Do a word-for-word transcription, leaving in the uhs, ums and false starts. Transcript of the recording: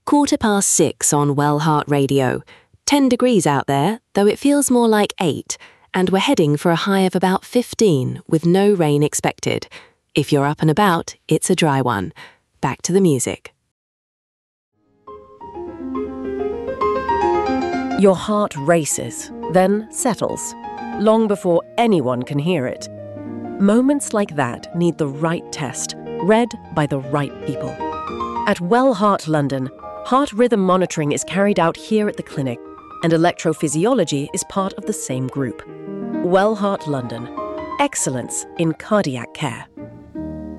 Quarter past six on Wellheart Radio. ten degrees out there, though it feels more like eight, and we're heading for a high of about fifteen with no rain expected. If you're up and about, it's a dry one. Back to the music. Your heart races, then settles, long before anyone can hear it. Moments like that need the right test, read by the right people. At Wellheart London, heart rhythm monitoring is carried out here at the clinic, and electrophysiology is part of the same group. Wellheart London. Excellence in cardiac care.